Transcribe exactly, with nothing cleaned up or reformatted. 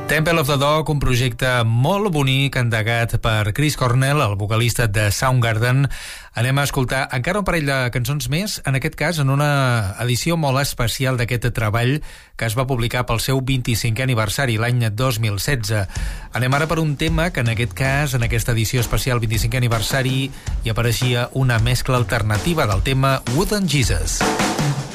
Temple of the Dog, un projecte molt bonic endegat per Chris Cornell, el vocalista de Soundgarden. Anem a escoltar encara un parell de cançons més, en aquest cas en una edició molt especial d'aquest treball que es va publicar pel seu vint-i-cinquè aniversari l'any dos mil setze. Anem ara per un tema que en aquest cas, en aquesta edició especial vint-i-cinquè aniversari, hi apareixia una mescla alternativa del tema Wooden Jesus.